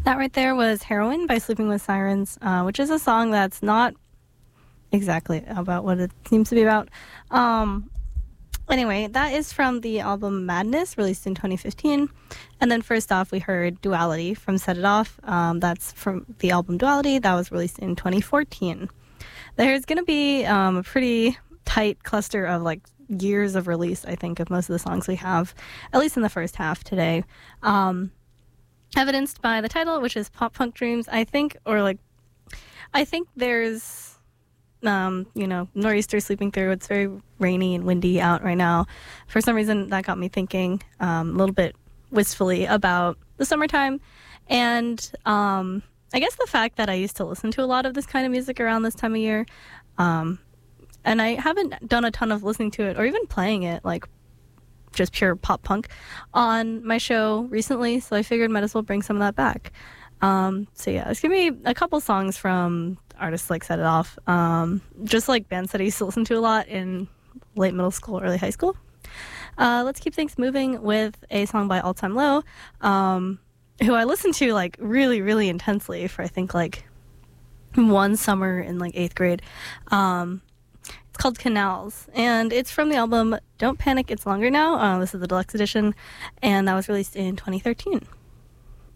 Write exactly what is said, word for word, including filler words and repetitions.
That right there was Heroin by Sleeping with Sirens, uh, which is a song that's not exactly about what it seems to be about. Um, anyway, that is from the album Madness, released in twenty fifteen. And then first off, we heard Duality from Set It Off. Um, that's from the album Duality. That was released in twenty fourteen. There's going to be um, a pretty tight cluster of like years of release, I think, of most of the songs we have, at least in the first half today. Um, evidenced by the title, which is Pop Punk Dreams, I think, or like, I think there's, um, you know, nor'easter sleeping through. It's very rainy and windy out right now. For some reason, that got me thinking um, a little bit wistfully about the summertime. And um, I guess the fact that I used to listen to a lot of this kind of music around this time of year, um, and I haven't done a ton of listening to it or even playing it, like just pure pop punk, on my show recently, so I figured might as well bring some of that back. Um, so yeah, it's gonna be a couple songs from artists like Set It Off, um, just like bands that I used to listen to a lot in late middle school, early high school. Uh, let's keep things moving with a song by All Time Low, um, who I listened to like really, really intensely for I think like one summer in like eighth grade. Um, It's called Canals, and it's from the album Don't Panic, It's Longer Now. Uh, this is the deluxe edition, and that was released in twenty thirteen.